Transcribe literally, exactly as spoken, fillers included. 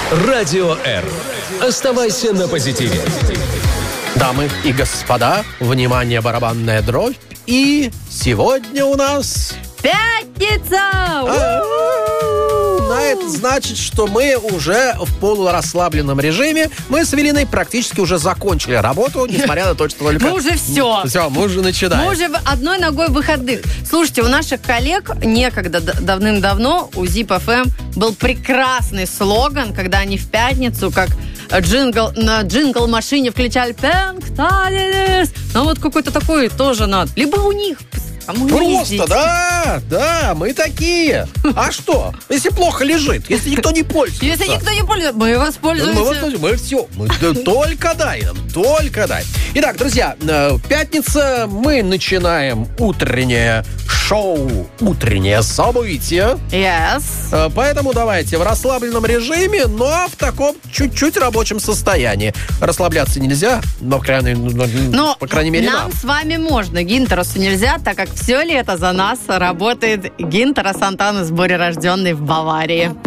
Радио Р. Оставайся на позитиве. Дамы и господа, внимание, барабанная дробь. И сегодня у нас... Пятница! А это значит, что мы уже в полурасслабленном режиме. Мы с Эвелиной практически уже закончили работу, несмотря на то, что только... Мы уже все. Все, мы уже начинаем. Мы уже одной ногой в выходных. Слушайте, у наших коллег некогда давным-давно у зип эф эм был прекрасный слоган, когда они в пятницу, как джингл на джингл-машине включали «Пэнк Талилис». Ну вот какой-то такой тоже надо. Либо у них... А мы Просто, ездить. да, да, мы такие. А что? Если плохо лежит, если никто не пользуется. Если никто не пользуется, мы воспользуемся. Мы, воспользуемся, мы все, мы, да, только дай нам, только дай. Итак, друзья, пятница, мы начинаем утреннее шоу, утреннее событие. Yes. Поэтому давайте в расслабленном режиме, но в таком чуть-чуть рабочем состоянии. Расслабляться нельзя, но, по крайней, но по крайней мере, нам, нам. с вами можно. Гинтеросу нельзя, так как все лето за нас работает Гинтерос Антан из Бори, рожденный в Баварии.